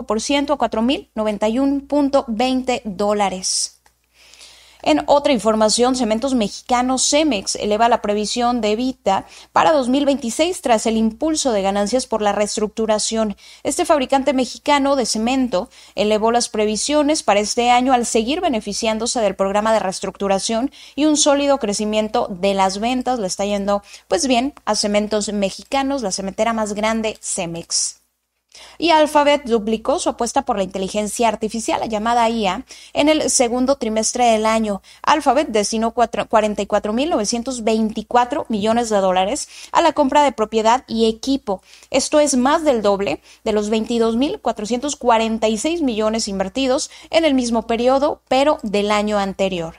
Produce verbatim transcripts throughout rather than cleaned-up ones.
por ciento a cuatro mil noventa y uno punto veinte dólares. En otra información, Cementos Mexicanos Cemex eleva la previsión de EBITDA para dos mil veintiséis tras el impulso de ganancias por la reestructuración. Este fabricante mexicano de cemento elevó las previsiones para este año al seguir beneficiándose del programa de reestructuración y un sólido crecimiento de las ventas. Le está yendo pues bien a Cementos Mexicanos, la cementera más grande, Cemex. Y Alphabet duplicó su apuesta por la inteligencia artificial, la llamada I A, en el segundo trimestre del año. Alphabet destinó cuarenta y cuatro mil novecientos veinticuatro millones de dólares a la compra de propiedad y equipo. Esto es más del doble de los veintidós mil cuatrocientos cuarenta y seis millones invertidos en el mismo periodo, pero del año anterior.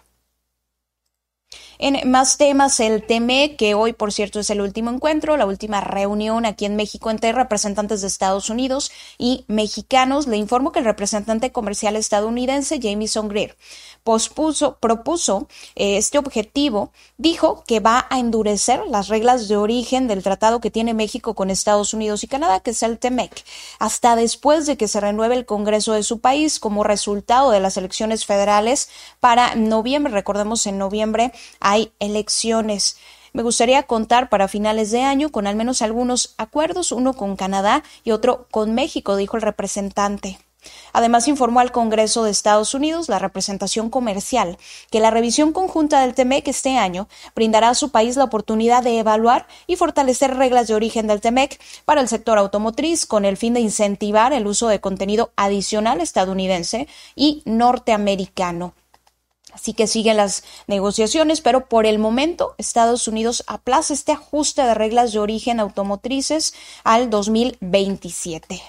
En más temas, el T M E C, que hoy, por cierto, es el último encuentro, la última reunión aquí en México entre representantes de Estados Unidos y mexicanos, le informó que el representante comercial estadounidense, Jamieson Greer, pospuso, propuso eh, este objetivo, dijo que va a endurecer las reglas de origen del tratado que tiene México con Estados Unidos y Canadá, que es el T M E C, hasta después de que se renueve el Congreso de su país como resultado de las elecciones federales para noviembre. Recordemos, en noviembre hay elecciones. Me gustaría contar para finales de año con al menos algunos acuerdos, uno con Canadá y otro con México, dijo el representante. Además, informó al Congreso de Estados Unidos, la representación comercial, que la revisión conjunta del T M E C este año brindará a su país la oportunidad de evaluar y fortalecer reglas de origen del T M E C para el sector automotriz con el fin de incentivar el uso de contenido adicional estadounidense y norteamericano. Así que siguen las negociaciones, pero por el momento Estados Unidos aplaza este ajuste de reglas de origen automotrices al dos mil veintisiete.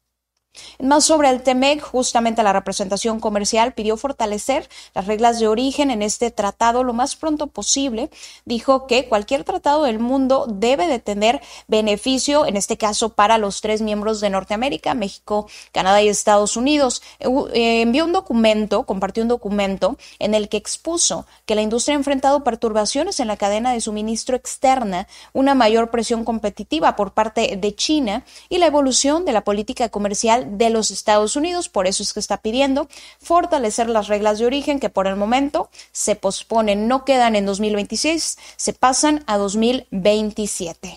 Más sobre el T M E C, justamente la representación comercial pidió fortalecer las reglas de origen en este tratado lo más pronto posible. Dijo que cualquier tratado del mundo debe de tener beneficio, en este caso para los tres miembros de Norteamérica, México, Canadá y Estados Unidos. Eh, envió un documento, compartió un documento en el que expuso que la industria ha enfrentado perturbaciones en la cadena de suministro externa, una mayor presión competitiva por parte de China y la evolución de la política comercial de los Estados Unidos. Por eso es que está pidiendo fortalecer las reglas de origen que por el momento se posponen, no quedan en dos mil veintiséis, se pasan a dos mil veintisiete.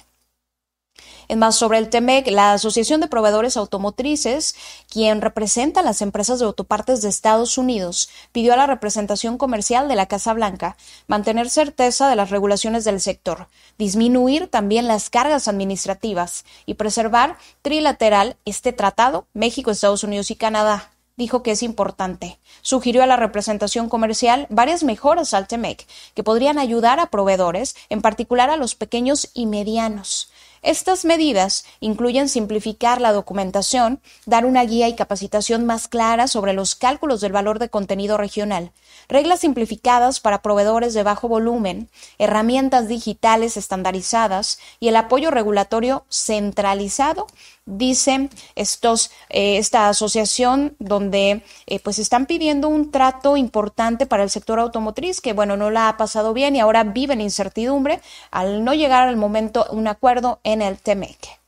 En más sobre el T M E C, la Asociación de Proveedores Automotrices, quien representa a las empresas de autopartes de Estados Unidos, pidió a la representación comercial de la Casa Blanca mantener certeza de las regulaciones del sector, disminuir también las cargas administrativas y preservar trilateral este tratado México, Estados Unidos y Canadá. Dijo que es importante. Sugirió a la representación comercial varias mejoras al T M E C que podrían ayudar a proveedores, en particular a los pequeños y medianos. Estas medidas incluyen simplificar la documentación, dar una guía y capacitación más clara sobre los cálculos del valor de contenido regional, reglas simplificadas para proveedores de bajo volumen, herramientas digitales estandarizadas y el apoyo regulatorio centralizado, dice estos, eh, esta asociación, donde eh, pues están pidiendo un trato importante para el sector automotriz que, bueno, no la ha pasado bien y ahora vive en incertidumbre al no llegar al momento un acuerdo en el T M E C.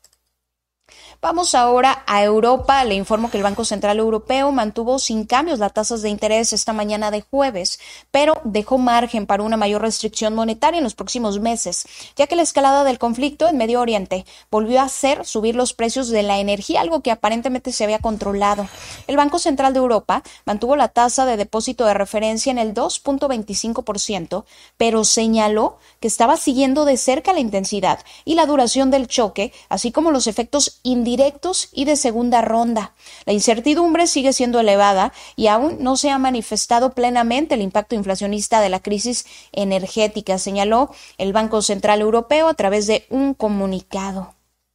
Vamos ahora a Europa. Le informo que el Banco Central Europeo mantuvo sin cambios las tasas de interés esta mañana de jueves, pero dejó margen para una mayor restricción monetaria en los próximos meses, ya que la escalada del conflicto en Medio Oriente volvió a hacer subir los precios de la energía, algo que aparentemente se había controlado. El Banco Central de Europa mantuvo la tasa de depósito de referencia en el dos punto veinticinco por ciento, pero señaló que estaba siguiendo de cerca la intensidad y la duración del choque, así como los efectos indirectos directos y de segunda ronda. La incertidumbre sigue siendo elevada y aún no se ha manifestado plenamente el impacto inflacionista de la crisis energética, señaló el Banco Central Europeo a través de un comunicado.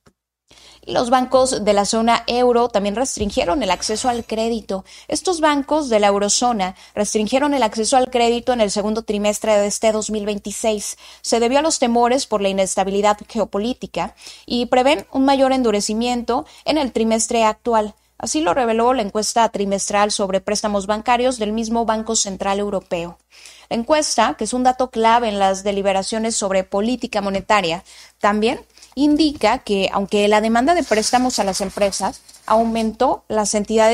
Los bancos de la zona euro también restringieron el acceso al crédito. Estos bancos de la eurozona restringieron el acceso al crédito en el segundo trimestre de este dos mil veintiséis. Se debió a los temores por la inestabilidad geopolítica y prevén un mayor endurecimiento en el trimestre actual. Así lo reveló la encuesta trimestral sobre préstamos bancarios del mismo Banco Central Europeo. La encuesta, que es un dato clave en las deliberaciones sobre política monetaria, también indica que, aunque la demanda de préstamos a las empresas aumentó, las entidades